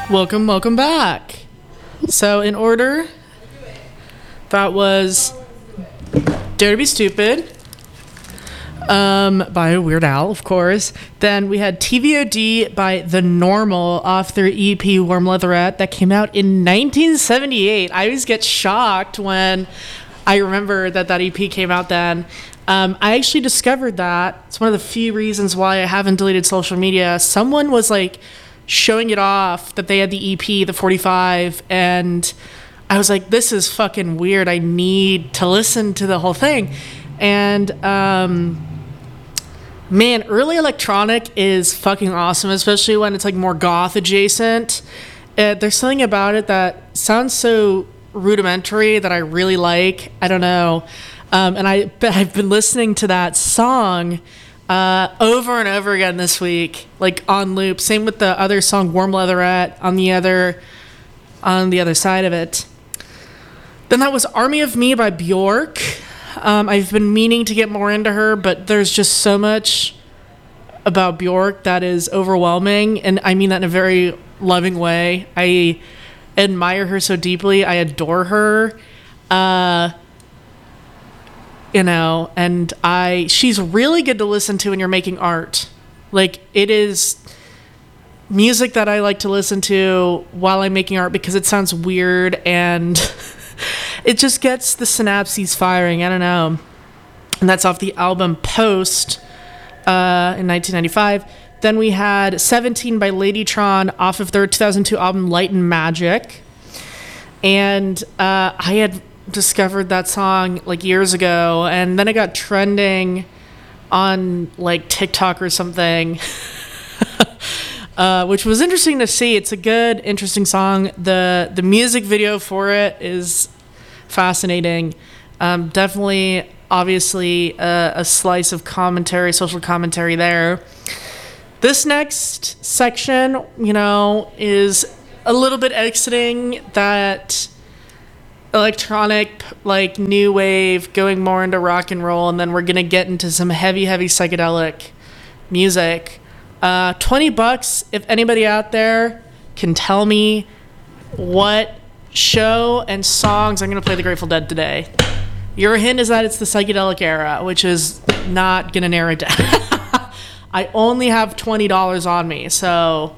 Welcome back. So in order, that was Dare to Be Stupid by Weird Al, of course. Then we had TVOD by The Normal off their EP Warm Leatherette that came out in 1978. I always get shocked when I remember that EP came out then. I actually discovered that. It's one of the few reasons why I haven't deleted social media. Someone was like showing it off that they had the EP, the 45, and I was like, this is fucking weird. I need to listen to the whole thing. And man, early electronic is fucking awesome, especially when it's like more goth adjacent. There's something about it that sounds so rudimentary that I really like. I don't know. And I've been listening to that song over and over again this week, like on loop. Same with the other song, Warm Leatherette, on the other side of it. Then that was Army of Me by Bjork. I've been meaning to get more into her, but there's just so much about Bjork that is overwhelming, and I mean that in a very loving way. I admire her so deeply. I adore her. And she's really good to listen to when you're making art. Like, it is music that I like to listen to while I'm making art because it sounds weird and it just gets the synapses firing. I don't know. And that's off the album Post in 1995. Then we had 17 by Ladytron off of their 2002 album Light and Magic. And I had discovered that song like years ago, and then it got trending on like TikTok or something, which was interesting to see. It's a good, interesting song. The music video for it is fascinating. Definitely, obviously, a slice of commentary, social commentary there. This next section, is a little bit exiting that electronic, like new wave, going more into rock and roll, and then we're gonna get into some heavy psychedelic music. $20 if anybody out there can tell me what show and songs I'm gonna play the Grateful Dead today. Your hint is that it's the psychedelic era, which is not gonna narrow it down. I only have $20 on me, so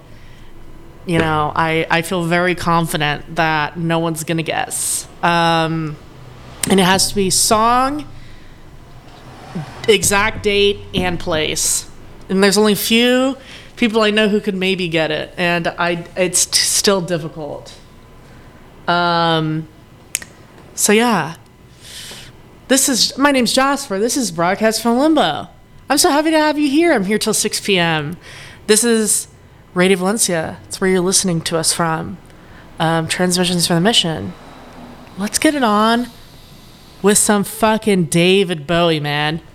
I feel very confident that no one's gonna guess. And it has to be song, exact date, and place. And there's only a few people I know who could maybe get it, and it's still difficult. So yeah. My name's Jasper. This is Broadcast from Limbo. I'm so happy to have you here. I'm here till 6 p.m. This is Radio Valencia. It's where you're listening to us from. Transmissions from the Mission. Let's get it on with some fucking David Bowie, man.